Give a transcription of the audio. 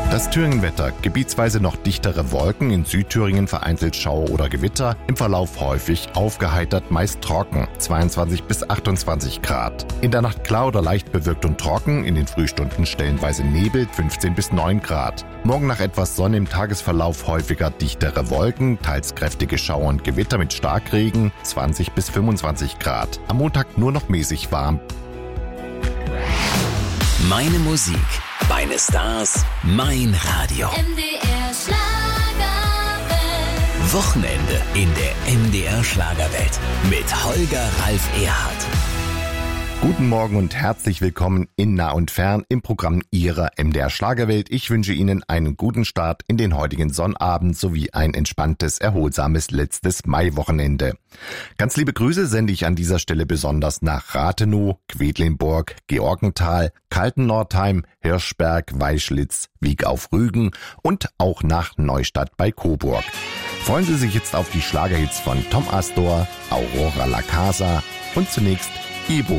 Das Thüringen-Wetter. Gebietsweise noch dichtere Wolken, in Südthüringen vereinzelt Schauer oder Gewitter, im Verlauf häufig aufgeheitert, meist trocken, 22 bis 28 Grad. In der Nacht klar oder leicht bewölkt und trocken, in den Frühstunden stellenweise Nebel, 15 bis 9 Grad. Morgen nach etwas Sonne, im Tagesverlauf häufiger dichtere Wolken, teils kräftige Schauer und Gewitter mit Starkregen, 20 bis 25 Grad. Am Montag nur noch mäßig warm. Meine Musik, meine Stars, mein Radio. MDR Schlagerwelt. Wochenende in der MDR Schlagerwelt mit Holger Ralf Erhardt. Guten Morgen und herzlich willkommen in Nah und Fern im Programm Ihrer MDR Schlagerwelt. Ich wünsche Ihnen einen guten Start in den heutigen Sonnabend sowie ein entspanntes, erholsames letztes Maiwochenende. Ganz liebe Grüße sende ich an dieser Stelle besonders nach Rathenow, Quedlinburg, Georgenthal, Kaltennordheim, Hirschberg, Weischlitz, Wieg auf Rügen und auch nach Neustadt bei Coburg. Freuen Sie sich jetzt auf die Schlagerhits von Tom Astor, Aurora La Casa und zunächst Ibo.